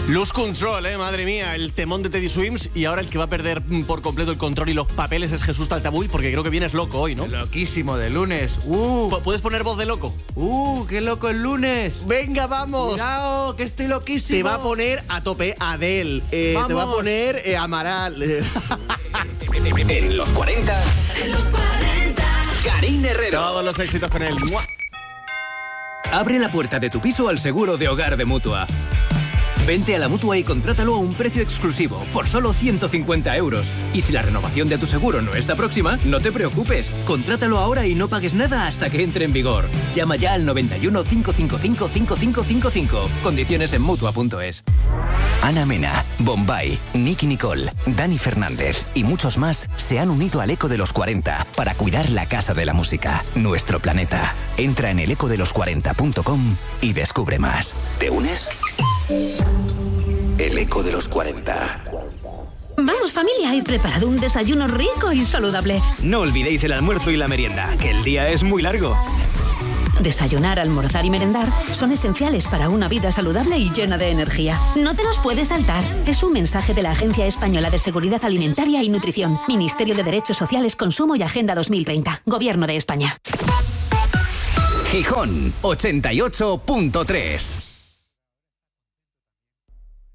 Lose Control, madre mía, el temón de Teddy Swims, y ahora el que va a perder por completo el control y los papeles es Jesús Taltabull, porque creo que vienes loco hoy, ¿no? Loquísimo de lunes. ¿Puedes poner voz de loco? ¡Qué loco el lunes! ¡Venga, vamos! ¡Cuidado, que estoy loquísimo! Te va a poner a tope Adele, te va a poner Amaral. En los 40. En los 40. Karine Herrero. Todos los éxitos con él. Abre la puerta de tu piso al seguro de hogar de Mutua. Vente a la Mutua y contrátalo a un precio exclusivo, por solo 150 €. Y si la renovación de tu seguro no está próxima, no te preocupes. Contrátalo ahora y no pagues nada hasta que entre en vigor. Llama ya al 91 555 5555. Condiciones en Mutua.es. Ana Mena, Bombay, Nicky Nicole, Dani Fernández y muchos más se han unido al Eco de los 40 para cuidar la Casa de la Música, nuestro planeta. Entra en elecodelos40.com y descubre más. ¿Te unes? El Eco de los 40. Vamos, familia, he preparado un desayuno rico y saludable. No olvidéis el almuerzo y la merienda, que el día es muy largo. Desayunar, almorzar y merendar son esenciales para una vida saludable y llena de energía. No te los puedes saltar. Es un mensaje de la Agencia Española de Seguridad Alimentaria y Nutrición, Ministerio de Derechos Sociales, Consumo y Agenda 2030, Gobierno de España. Gijón, 88.3.